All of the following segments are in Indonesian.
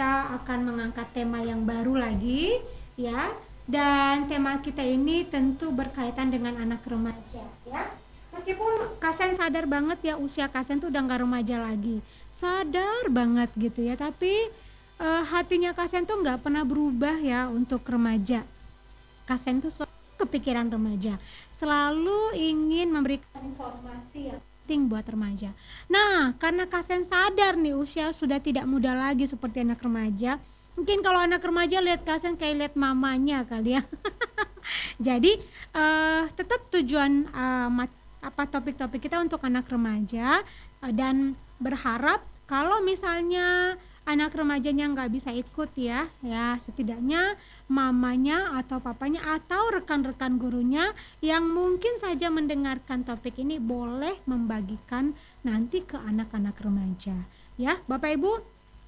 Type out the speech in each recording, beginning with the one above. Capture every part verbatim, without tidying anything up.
kita akan mengangkat tema yang baru lagi ya. Dan tema kita ini tentu berkaitan dengan anak remaja ya. Meskipun Kasen sadar banget ya, usia Kasen tuh udah gak remaja lagi, sadar banget gitu ya, tapi uh, hatinya Kasen tuh gak pernah berubah ya untuk remaja. Kasen tuh selalu kepikiran remaja, selalu ingin memberikan informasi yang penting buat remaja. Nah, karena Kasen sadar nih usia sudah tidak muda lagi seperti anak remaja. Mungkin kalau anak remaja lihat Kasen kayak lihat mamanya kali ya. Jadi uh, tetap tujuan uh, mat, apa topik-topik kita untuk anak remaja, uh, dan berharap kalau misalnya anak remajanya nggak bisa ikut ya, ya setidaknya mamanya atau papanya atau rekan-rekan gurunya yang mungkin saja mendengarkan topik ini boleh membagikan nanti ke anak-anak remaja. Ya, Bapak Ibu,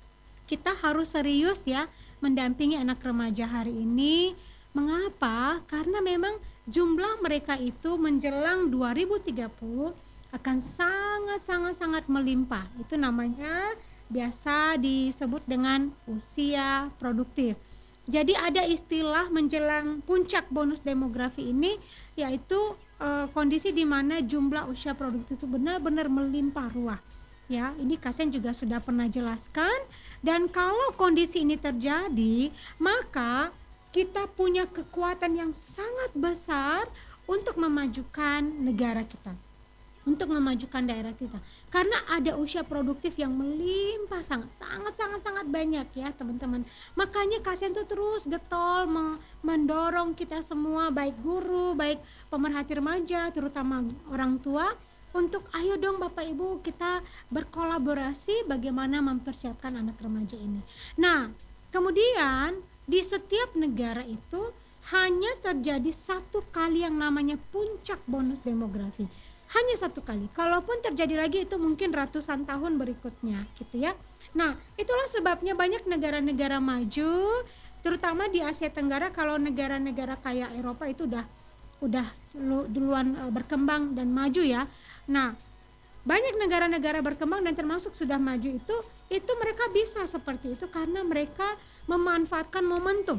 kita harus serius ya mendampingi anak remaja hari ini. Mengapa? Karena memang jumlah mereka itu menjelang dua ribu tiga puluh akan sangat-sangat-sangat melimpah. Itu namanya biasa disebut dengan usia produktif. Jadi ada istilah menjelang puncak bonus demografi ini, yaitu e, kondisi di mana jumlah usia produktif itu benar-benar melimpah ruah. Ya, ini Kasen juga sudah pernah jelaskan. Dan kalau kondisi ini terjadi, maka kita punya kekuatan yang sangat besar untuk memajukan negara kita, untuk memajukan daerah kita, karena ada usia produktif yang melimpah sangat sangat sangat sangat banyak ya teman-teman. Makanya Kasen tuh terus getol mendorong kita semua, baik guru, baik pemerhati remaja, terutama orang tua, untuk ayo dong Bapak Ibu kita berkolaborasi bagaimana mempersiapkan anak remaja ini. Nah, kemudian di setiap negara itu hanya terjadi satu kali yang namanya puncak bonus demografi. Hanya satu kali. Kalaupun terjadi lagi itu mungkin ratusan tahun berikutnya gitu ya. Nah, itulah sebabnya banyak negara-negara maju, terutama di Asia Tenggara. Kalau negara-negara kayak Eropa itu udah udah duluan e, berkembang dan maju ya. Nah, banyak negara-negara berkembang dan termasuk sudah maju itu itu mereka bisa seperti itu karena mereka memanfaatkan momentum.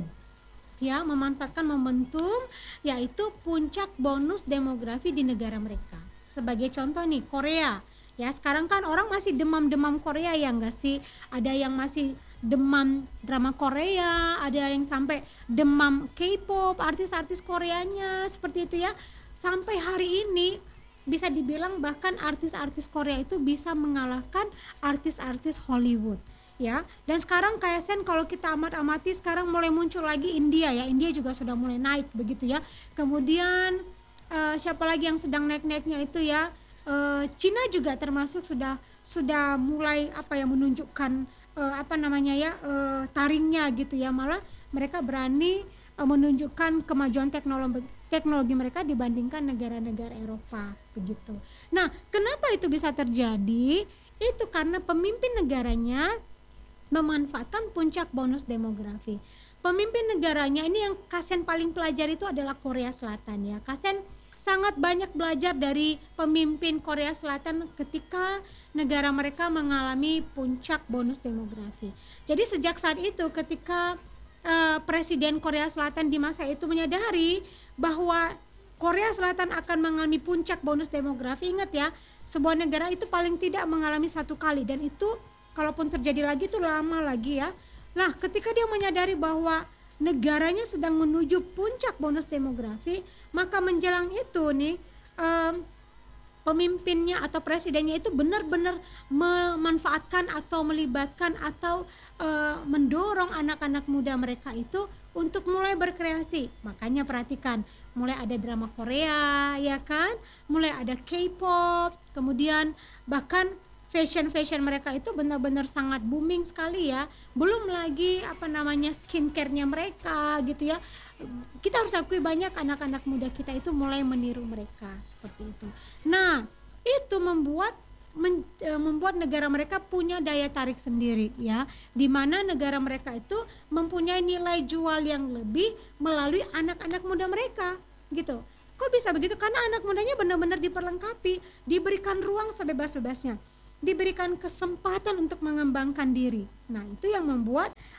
Ya, memanfaatkan momentum yaitu puncak bonus demografi di negara mereka. Sebagai contoh nih, Korea. Ya, sekarang kan orang masih demam-demam Korea ya enggak sih? Ada yang masih demam drama Korea, ada yang sampai demam K-pop, artis-artis Koreanya seperti itu ya. Sampai hari ini bisa dibilang bahkan artis-artis Korea itu bisa mengalahkan artis-artis Hollywood. Ya, dan sekarang Kasen kalau kita amat-amati sekarang mulai muncul lagi India ya. India juga sudah mulai naik begitu ya. Kemudian Uh, siapa lagi yang sedang naik-naiknya itu ya, uh, Cina juga termasuk sudah sudah mulai apa ya menunjukkan uh, apa namanya ya uh, taringnya gitu ya, malah mereka berani uh, menunjukkan kemajuan teknologi teknologi mereka dibandingkan negara-negara Eropa begitu. Nah, kenapa itu bisa terjadi? Itu karena pemimpin negaranya memanfaatkan puncak bonus demografi. Pemimpin negaranya ini yang Kasen paling pelajari itu adalah Korea Selatan ya. Kasen sangat banyak belajar dari pemimpin Korea Selatan ketika negara mereka mengalami puncak bonus demografi. Jadi sejak saat itu ketika uh, Presiden Korea Selatan di masa itu menyadari bahwa Korea Selatan akan mengalami puncak bonus demografi, ingat ya, sebuah negara itu paling tidak mengalami satu kali dan itu kalaupun terjadi lagi itu lama lagi ya. Nah, ketika dia menyadari bahwa negaranya sedang menuju puncak bonus demografi, maka menjelang itu nih um, pemimpinnya atau presidennya itu benar-benar memanfaatkan atau melibatkan atau uh, mendorong anak-anak muda mereka itu untuk mulai berkreasi. Makanya perhatikan, mulai ada drama Korea ya kan, mulai ada K-pop, kemudian bahkan fashion-fashion mereka itu benar-benar sangat booming sekali ya. Belum lagi apa namanya skincare-nya mereka gitu ya. Kita harus akui banyak anak-anak muda kita itu mulai meniru mereka seperti itu. Nah, itu membuat men, e, membuat negara mereka punya daya tarik sendiri ya. Di mana negara mereka itu mempunyai nilai jual yang lebih melalui anak-anak muda mereka gitu. Kok bisa begitu? Karena anak mudanya benar-benar diperlengkapi, diberikan ruang sebebas-bebasnya, diberikan kesempatan untuk mengembangkan diri. Nah, itu yang membuat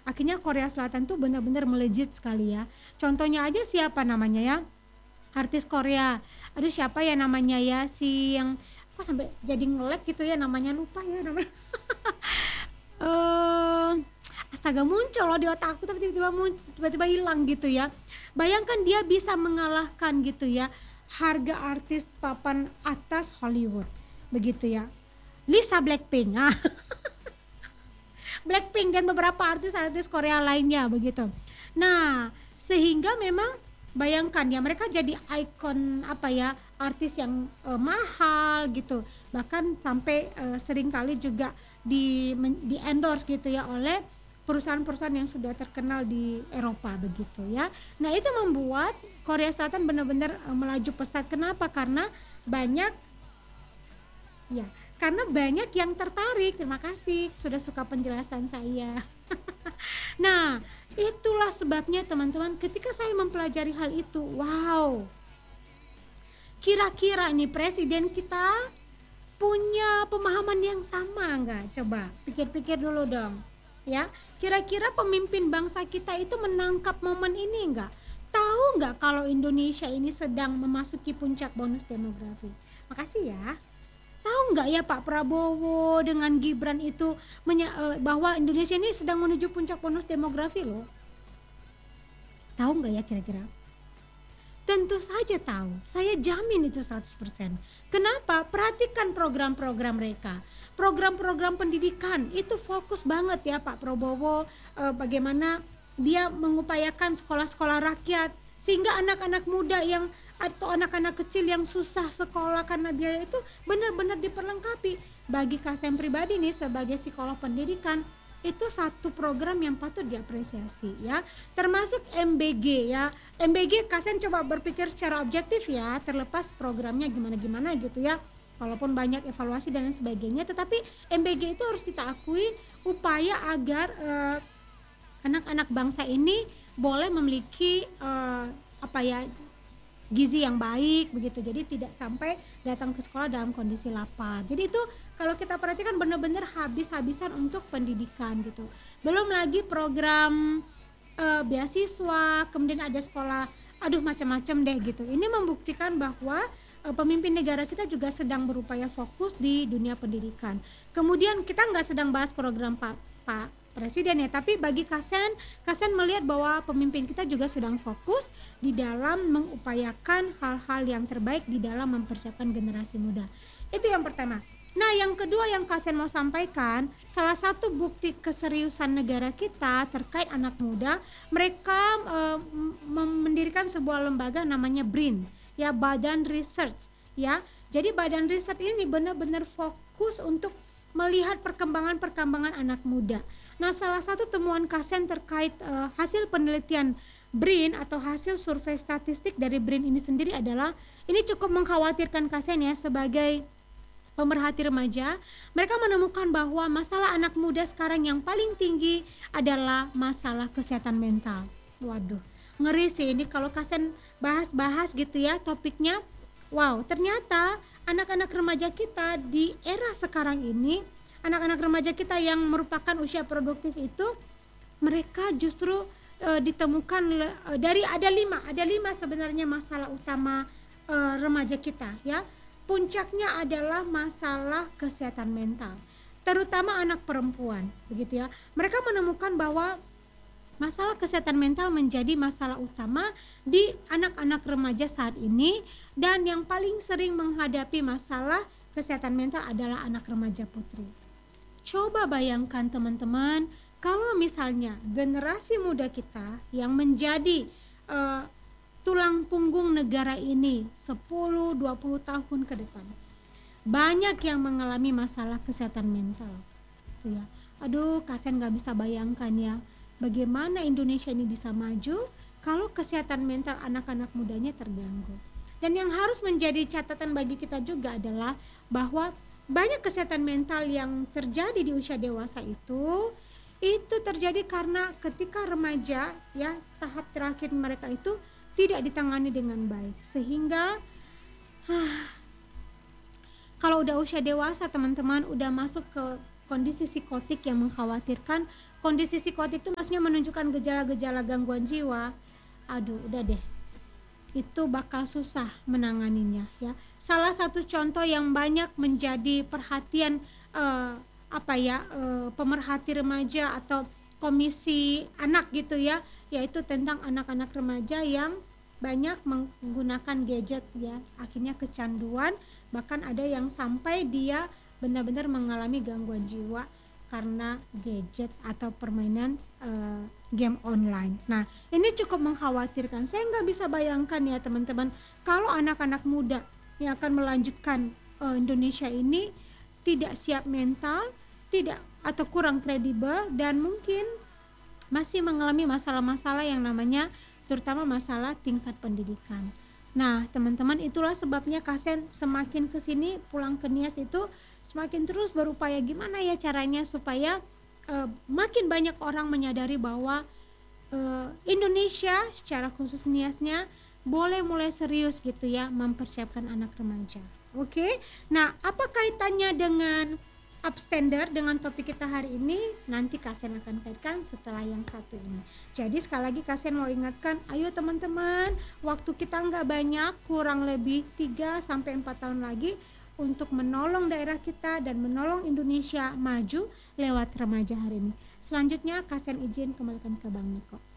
akhirnya Korea Selatan tuh benar-benar melejit sekali ya. Contohnya aja siapa namanya ya, artis Korea, aduh siapa ya namanya ya, si yang kok sampai jadi ngelek gitu ya namanya, lupa ya namanya. eh Astaga, muncul loh di otak aku tapi tiba-tiba mun- tiba-tiba hilang gitu ya. Bayangkan dia bisa mengalahkan gitu ya harga artis papan atas Hollywood begitu ya, Lisa Blackpink. Ah, Blackpink dan beberapa artis-artis Korea lainnya begitu. Nah, sehingga memang bayangkan ya, mereka jadi ikon apa ya, artis yang eh, mahal gitu. Bahkan sampai eh, seringkali juga di men- di endorse gitu ya oleh perusahaan-perusahaan yang sudah terkenal di Eropa begitu ya. Nah, itu membuat Korea Selatan benar-benar eh, melaju pesat. Kenapa? Karena banyak ya, karena banyak yang tertarik. Terima kasih sudah suka penjelasan saya. Nah, itulah sebabnya teman-teman, ketika saya mempelajari hal itu, wow, kira-kira nih presiden kita punya pemahaman yang sama nggak? Coba pikir-pikir dulu dong, ya. Kira-kira pemimpin bangsa kita itu menangkap momen ini nggak? Tahu nggak kalau Indonesia ini sedang memasuki puncak bonus demografi? Makasih ya. Tahu nggak ya Pak Prabowo dengan Gibran itu menya- eh, bahwa Indonesia ini sedang menuju puncak bonus demografi loh. Tahu nggak ya kira-kira? Tentu saja tahu, saya jamin itu seratus persen. Kenapa? Perhatikan program-program mereka. Program-program pendidikan itu fokus banget ya Pak Prabowo, eh, bagaimana dia mengupayakan sekolah-sekolah rakyat sehingga anak-anak muda yang atau anak-anak kecil yang susah sekolah karena biaya itu benar-benar diperlengkapi. Bagi Kasem pribadi nih sebagai psikolog pendidikan, itu satu program yang patut diapresiasi ya, termasuk M B G ya. M B G Kasem coba berpikir secara objektif ya, terlepas programnya gimana-gimana gitu ya, walaupun banyak evaluasi dan lain sebagainya, tetapi M B G itu harus kita akui upaya agar eh, anak-anak bangsa ini boleh memiliki eh, apa ya, gizi yang baik begitu, jadi tidak sampai datang ke sekolah dalam kondisi lapar. Jadi itu kalau kita perhatikan benar-benar habis-habisan untuk pendidikan gitu. Belum lagi program eh, beasiswa, kemudian ada sekolah, aduh macam-macam deh gitu. Ini membuktikan bahwa eh, pemimpin negara kita juga sedang berupaya fokus di dunia pendidikan. Kemudian kita nggak sedang bahas program Pak Pak Presiden ya, tapi bagi Kasen, Kasen melihat bahwa pemimpin kita juga sedang fokus di dalam mengupayakan hal-hal yang terbaik di dalam mempersiapkan generasi muda. Itu yang pertama. Nah, yang kedua yang Kasen mau sampaikan, salah satu bukti keseriusan negara kita terkait anak muda, mereka e, mendirikan sebuah lembaga namanya BRIN, ya, Badan Research, ya. Jadi Badan Riset ini benar-benar fokus untuk melihat perkembangan-perkembangan anak muda. Nah, salah satu temuan Kasen terkait uh, hasil penelitian BRIN atau hasil survei statistik dari BRIN ini sendiri adalah, ini cukup mengkhawatirkan Kasen ya sebagai pemerhati remaja. Mereka menemukan bahwa masalah anak muda sekarang yang paling tinggi adalah masalah kesehatan mental. Waduh, ngeri sih ini kalau Kasen bahas-bahas gitu ya topiknya. Wow, ternyata anak-anak remaja kita di era sekarang ini, anak-anak remaja kita yang merupakan usia produktif itu, mereka justru e, ditemukan e, dari ada lima, ada lima sebenarnya masalah utama e, remaja kita ya. Puncaknya adalah masalah kesehatan mental, terutama anak perempuan, begitu ya. Mereka menemukan bahwa masalah kesehatan mental menjadi masalah utama di anak-anak remaja saat ini, dan yang paling sering menghadapi masalah kesehatan mental adalah anak remaja putri. Coba bayangkan teman-teman, kalau misalnya generasi muda kita yang menjadi uh, tulang punggung negara ini sepuluh dua puluh tahun ke depan, banyak yang mengalami masalah kesehatan mental. Ya. Aduh, Kasen gak bisa bayangkan ya, bagaimana Indonesia ini bisa maju kalau kesehatan mental anak-anak mudanya terganggu. Dan yang harus menjadi catatan bagi kita juga adalah bahwa banyak kesehatan mental yang terjadi di usia dewasa itu itu terjadi karena ketika remaja ya, tahap terakhir mereka itu tidak ditangani dengan baik, sehingga ah, kalau udah usia dewasa teman-teman udah masuk ke kondisi psikotik yang mengkhawatirkan, kondisi psikotik itu maksudnya menunjukkan gejala-gejala gangguan jiwa, aduh udah deh, itu bakal susah menanganinya ya. Salah satu contoh yang banyak menjadi perhatian eh, apa ya eh, pemerhati remaja atau komisi anak gitu ya, yaitu tentang anak-anak remaja yang banyak menggunakan gadget ya, akhirnya kecanduan, bahkan ada yang sampai dia benar-benar mengalami gangguan jiwa karena gadget atau permainan uh, game online. Nah, ini cukup mengkhawatirkan. Saya nggak bisa bayangkan ya teman-teman, kalau anak-anak muda yang akan melanjutkan uh, Indonesia ini tidak siap mental, tidak atau kurang kredibel, dan mungkin masih mengalami masalah-masalah yang namanya terutama masalah tingkat pendidikan. Nah, teman-teman, itulah sebabnya Kasen semakin kesini pulang ke Nias itu semakin terus berupaya gimana ya caranya supaya uh, makin banyak orang menyadari bahwa uh, Indonesia secara khusus Niasnya boleh mulai serius gitu ya mempersiapkan anak remaja. Oke, okay? Nah, apa kaitannya dengan abstender dengan topik kita hari ini? Nanti Kasen akan kaitkan setelah yang satu ini. Jadi sekali lagi Kasen mau ingatkan, ayo teman-teman, waktu kita nggak banyak, kurang lebih tiga sampai empat tahun lagi untuk menolong daerah kita dan menolong Indonesia maju lewat remaja hari ini. Selanjutnya Kasen izin kembalikan ke Bang Niko.